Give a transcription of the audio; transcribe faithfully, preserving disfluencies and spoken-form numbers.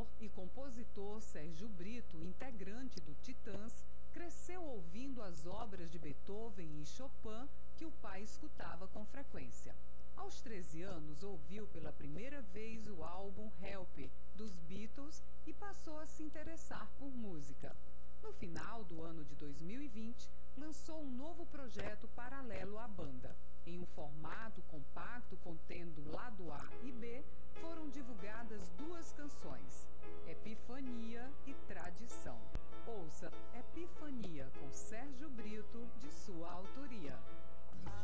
cantor e compositor Sérgio Brito, integrante do Titãs, cresceu ouvindo as obras de Beethoven e Chopin que o pai escutava com frequência. Aos treze anos, ouviu pela primeira vez o álbum Help, dos Beatles, e passou a se interessar por música. No final do ano de dois mil e vinte, lançou um novo projeto paralelo à banda. Em um formato compacto contendo lado A e B,